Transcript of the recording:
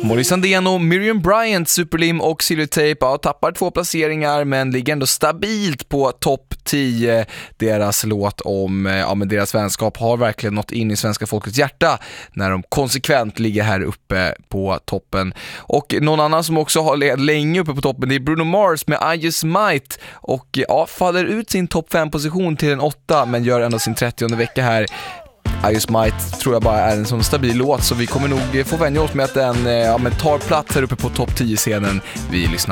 Molly Sandén, Miriam Bryant, Superlim och Silvertape tappar 2 placeringar men ligger ändå stabilt på topp 10. Deras låt om men deras vänskap har verkligen nått in i svenska folkets hjärta när de konsekvent ligger här uppe på toppen. Och någon annan som också har legat länge uppe på toppen, det är Bruno Mars med I Just Might och faller ut sin topp 5-position till en 8 men gör ändå sin 30:e vecka här. I Just Might tror jag bara är en sån stabil låt så vi kommer nog få vänja oss med att den tar plats här uppe på topp 10-scenen. Vi lyssnar.